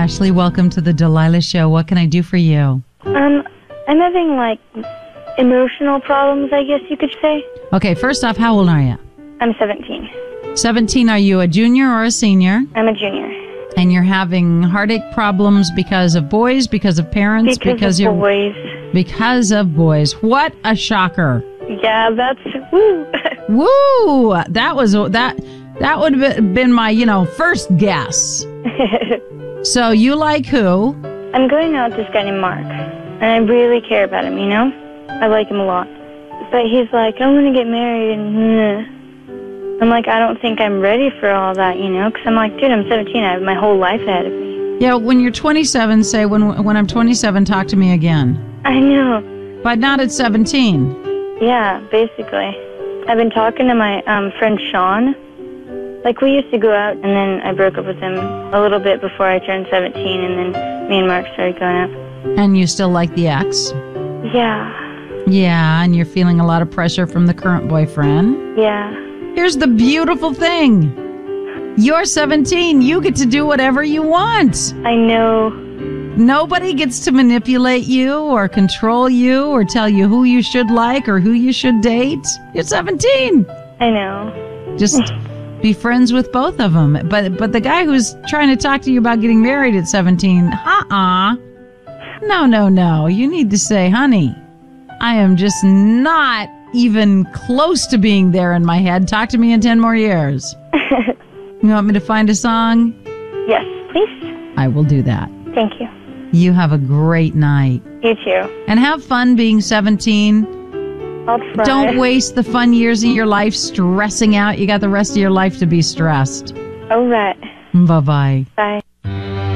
Ashley. Welcome to the Delilah Show. What can I do for you? I'm having, emotional problems, I guess you could say. Okay, first off, how old are you? I'm 17. 17. Are you a junior or a senior? I'm a junior. And you're having heartache problems because of boys, because of parents? Because of boys. Because of boys. What a shocker. Yeah, that's... Woo! Woo! That would have been my, first guess. So you like who? I'm going out with this guy named Mark. And I really care about him, I like him a lot. But he's like, I want to get married, and I'm like, I don't think I'm ready for all that, because I'm like, dude, I'm 17. I have my whole life ahead of me. Yeah, when you're 27, say, when I'm 27, talk to me again. I know. But not at 17. Yeah, basically. I've been talking to my friend Sean. We used to go out, and then I broke up with him a little bit before I turned 17, and then me and Mark started going out. And you still like the ex? Yeah. Yeah, and you're feeling a lot of pressure from the current boyfriend? Yeah. Here's the beautiful thing. You're 17. You get to do whatever you want. I know. Nobody gets to manipulate you or control you or tell you who you should like or who you should date. You're 17. I know. Just be friends with both of them. But the guy who's trying to talk to you about getting married at 17, No. You need to say, honey, I am just not even close to being there in my head. Talk to me in 10 more years. You want me to find a song? Yes, please. I will do that. Thank you. You have a great night. You too. And have fun being 17. I'll try. Don't waste the fun years of your life stressing out. You got the rest of your life to be stressed. All right. Bye-bye. Bye.